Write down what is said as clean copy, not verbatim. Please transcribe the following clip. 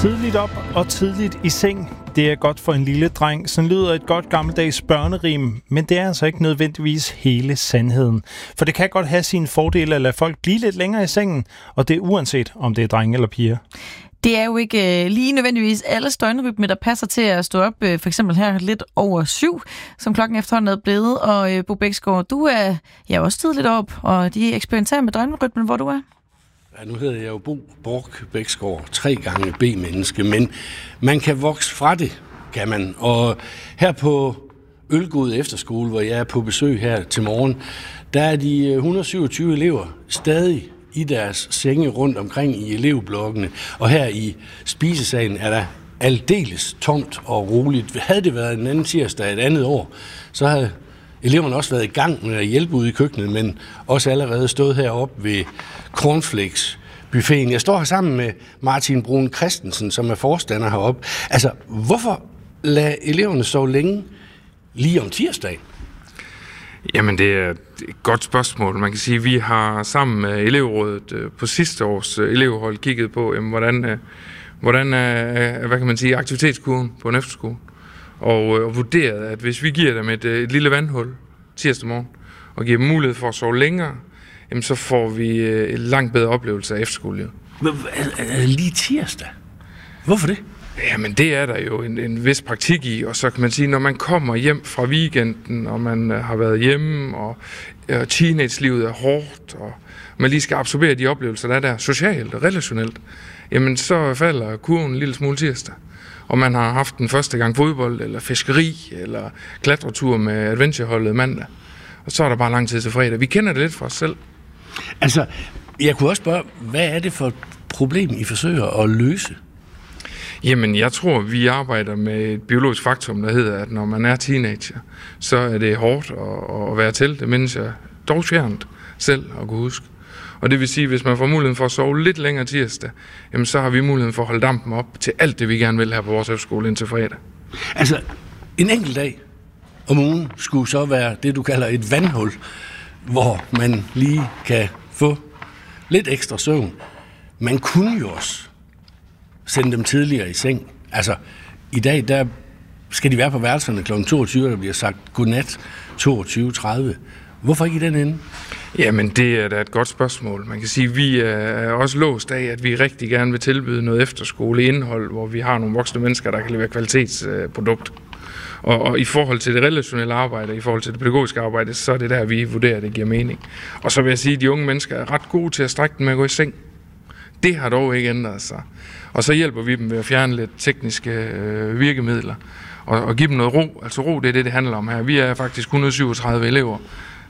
Tidligt op og tidligt i seng. Det er godt for en lille dreng. Sådan lyder et godt gammeldags børnerim, men det er altså ikke nødvendigvis hele sandheden. For det kan godt have sine fordele at lade folk blive lidt længere i sengen, og det er uanset om det er drenge eller piger. Det er jo ikke lige nødvendigvis alle døgnrytmer, der passer til at stå op, for eksempel her lidt over 7, som klokken efterhånden er blevet. Og Bo Bæksgaard, du er også tidligt op, og de eksperimenterer med døgnrytmen, hvor du er. Ja, nu hedder jeg jo Bo Bork Bæksgaard, 3 gange B-menneske, men man kan vokse fra det, kan man. Og her på Ølgod Efterskole, hvor jeg er på besøg her til morgen, der er de 127 elever stadig i deres senge rundt omkring i elevblokkene. Og her i spisesalen er der aldeles tomt og roligt. Havde det været en anden tirsdag et andet år, så havde eleverne også været i gang med at hjælpe ude i køkkenet, men også allerede stået heroppe ved cornflakes-buffeten. Jeg står her sammen med Martin Brun Christensen, som er forstander heroppe. Altså, hvorfor lader eleverne sove længe lige om tirsdagen? Jamen, det er et godt spørgsmål. Man kan sige, at vi har sammen med elevrådet på sidste års elevhold kigget på, hvordan er hvad kan man sige, aktivitetskurven på en efterskole. Og vurderet, at hvis vi giver dem et lille vandhul tirsdag morgen, og giver dem mulighed for at sove længere, jamen så får vi en langt bedre oplevelse af efterskolelivet. Lige tirsdag? Hvorfor det? Jamen det er der jo en vis praktik i, og så kan man sige, når man kommer hjem fra weekenden, og man har været hjemme, og teenage-livet er hårdt, og man lige skal absorbere de oplevelser, der er der socialt og relationelt, jamen så falder kurven en lille smule tirsdag. Og man har haft den første gang fodbold, eller fiskeri, eller klatretur med adventureholdet mandag. Og så er der bare lang tid til fredag. Vi kender det lidt fra os selv. Altså, jeg kunne også spørge, hvad er det for et problem, I forsøger at løse? Jamen, jeg tror, vi arbejder med et biologisk faktum, der hedder, at når man er teenager, så er det hårdt at være til. Det mindes jeg dog fjernt selv at kunne huske. Og det vil sige, at hvis man får muligheden for at sove lidt længere tirsdag, jamen så har vi muligheden for at holde dampen op til alt det, vi gerne vil her på vores efterskole indtil fredag. Altså, en enkelt dag om ugen skulle så være det, du kalder et vandhul, hvor man lige kan få lidt ekstra søvn. Man kunne jo også sende dem tidligere i seng. Altså, i dag, der skal de være på værelserne kl. 22, der bliver sagt godnat 22.30. Hvorfor ikke i den ende? Jamen, det er da et godt spørgsmål. Man kan sige, at vi er også låst af, at vi rigtig gerne vil tilbyde noget efterskoleindhold, hvor vi har nogle voksne mennesker, der kan levere kvalitetsprodukt. Og i forhold til det relationelle arbejde, i forhold til det pædagogiske arbejde, så er det der, vi vurderer, at det giver mening. Og så vil jeg sige, at de unge mennesker er ret gode til at strække dem med at gå i seng. Det har dog ikke ændret sig. Og så hjælper vi dem ved at fjerne lidt tekniske virkemidler og give dem noget ro. Altså ro, det er det handler om her. Vi er faktisk 137 elever,